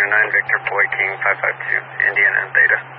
9 Victor Boy King 552, Indiana and Theta.